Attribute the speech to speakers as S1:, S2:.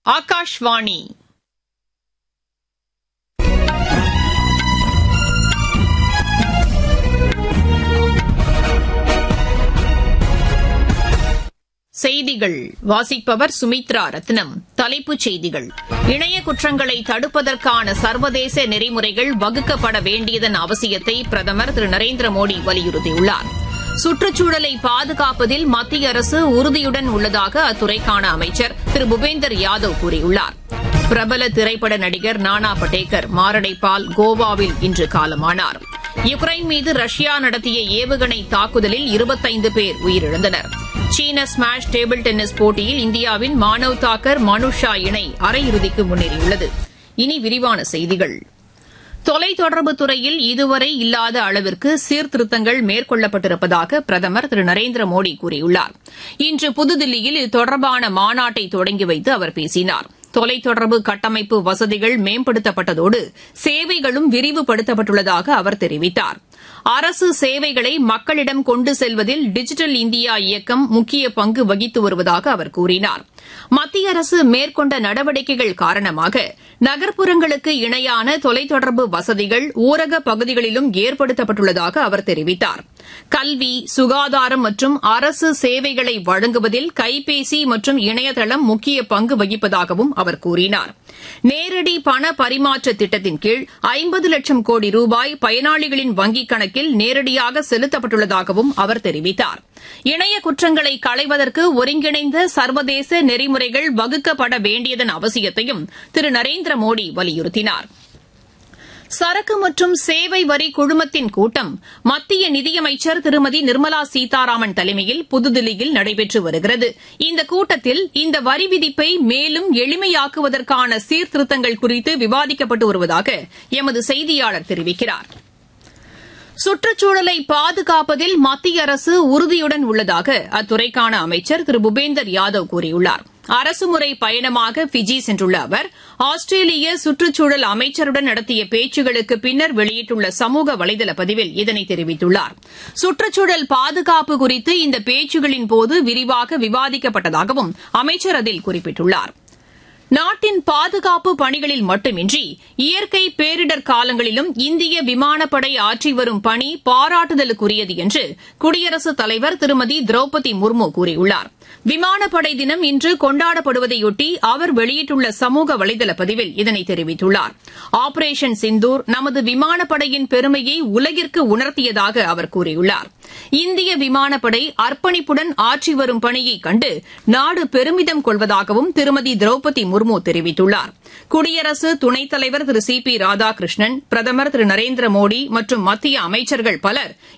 S1: ஆகாஷ்வாணி செய்திகள் வாசிப்பவர் சுமித்ரா ரத்னம். தலைப்புச் செய்திகள்: இணைய குற்றங்களை தடுப்பதற்கான சர்வதேச நெறிமுறைகள் வகுக்கப்பட வேண்டியதன் அவசியத்தை பிரதமர் திரு நரேந்திர மோடி வலியுறுத்தியுள்ளார். சுற்றுச்சூழலை பாதுகாப்பதில் மத்திய அரசு உறுதியுடன் உள்ளதாக அத்துறைக்கான அமைச்சர் திரு பூபேந்தர் யாதவ் கூறியுள்ளார். பிரபல திரைப்பட நடிகர் நானா படேகர் மாரடைப்பால் கோவாவில் இன்று காலமானார். யுக்ரைன் மீது ரஷ்யா நடத்திய ஏவுகணை தாக்குதலில் 25 பேர் உயிரிழந்தனர். சீன ஸ்மாஷ் டேபிள் டென்னிஸ் போட்டியில் இந்தியாவின் மானவ் தாக்கர் மனுஷா இணை அரையிறுதிக்கு முன்னேறியுள்ளது. இனி விரிவான செய்திகள். தொலைத்தொடர்புத் துறையில் இதுவரை இல்லாத அளவிற்கு சீர்திருத்தங்கள் மேற்கொள்ளப்பட்டிருப்பதாக பிரதமர் திரு நரேந்திர மோடி கூறியுள்ளார். இன்று புதுதில்லியில் இது தொடர்பான மாநாட்டை தொடங்கி வைத்து அவர் பேசினார். தொலைத்தொடர்பு கட்டமைப்பு வசதிகள் மேம்படுத்தப்பட்டதோடு சேவைகளும் விரிவுபடுத்தப்பட்டுள்ளதாக அவர் தெரிவித்தார். அரசு சேவைகளை மக்களிடம் கொண்டு செல்வதில் டிஜிட்டல் இந்தியா இயக்கம் முக்கிய பங்கு வகித்து வருவதாக அவர் கூறினார். மத்திய அரசு மேற்கொண்ட நடவடிக்கைகள் காரணமாக நகர்ப்புறங்களுக்கு இணையான தொலைத்தொடர்பு வசதிகள் ஊரக பகுதிகளிலும் ஏற்படுத்தப்பட்டுள்ளதாக அவர் தெரிவித்தார். கல்வி, சுகாதாரம் மற்றும் அரசு சேவைகளை வழங்குவதில் கைபேசி மற்றும் இணையதளம் முக்கிய பங்கு வகிப்பதாகவும் அவர் கூறினார். நேரடி பண பரிமாற்ற திட்டத்தின் கீழ் 50 லட்சம் கோடி ரூபாய் பயனாளிகளின் வங்கிக் கணக்கில் நேரடியாக செலுத்தப்பட்டுள்ளதாகவும் அவர் தெரிவித்தார். இணைய குற்றங்களை களைவதற்கு ஒருங்கிணைந்த சர்வதேச நெறிமுறைகள் வகுக்கப்பட வேண்டியதன் அவசியத்தையும் திரு நரேந்திர மோடி வலியுறுத்தினார். சரக்கு மற்றும் சேவை வரி குழுமத்தின் கூட்டம் மத்திய நிதியமைச்சர் திருமதி நிர்மலா சீதாராமன் தலைமையில் புதுதில்லியில் நடைபெற்று வருகிறது. இந்த கூட்டத்தில் இந்த வரி விதிப்பை மேலும் எளிமையாக்குவதற்கான சீர்திருத்தங்கள் குறித்து விவாதிக்கப்பட்டு வருவதாக எமது செய்தியாளர் தெரிவிக்கிறார். சுற்றுச்சூழலை பாதுகாப்பதில் மத்திய அரசு உறுதியுடன் உள்ளதாக அத்துறைக்கான அமைச்சர் திரு பூபேந்தர் யாதவ் கூறியுள்ளார். அரசுமுறை பயணமாக பிஜி சென்றுள்ள அவர் ஆஸ்திரேலிய சுற்றுச்சூழல் அமைச்சருடன் நடத்திய பேச்சுகளுக்கு பின்னர் வெளியிட்டுள்ள சமூக வலைதள பதிவில் இதனை தெரிவித்துள்ளார். சுற்றுச்சூழல் பாதுகாப்பு குறித்து இந்த பேச்சுகளின்போது விரிவாக விவாதிக்கப்பட்டதாகவும் அமைச்சர் அதில் குறிப்பிட்டுள்ளார். நாட்டின் பாதுகாப்பு பணிகளில் மட்டுமின்றி இயற்கை பேரிடர் காலங்களிலும் இந்திய விமானப்படை ஆற்றி வரும் பணி பாராட்டுதலுக்குரியது என்று குடியரசுத் தலைவர் திருமதி திரௌபதி முர்மு கூறியுள்ளார். விமானப்படை தினம் இன்று கொண்டாடப்படுவதையொட்டி அவர் வெளியிட்டுள்ள சமூக வலைதள பதிவில் இதனை தெரிவித்துள்ளார். ஆபரேஷன் சிந்தூர் நமது விமானப்படையின் பெருமையை உலகிற்கு உணர்த்தியதாக அவர் கூறியுள்ளார். இந்திய விமானப்படை அர்ப்பணிப்புடன் ஆற்றி வரும் பணியை கண்டு நாடு பெருமிதம் கொள்வதாகவும் திருமதி திரௌபதி முர்மு தெரிவித்துள்ளார். குடியரசு துணைத் தலைவர் திரு சி பி ராதாகிருஷ்ணன், பிரதமர் திரு நரேந்திர மோடி மற்றும் மத்திய அமைச்சர்கள் பலர்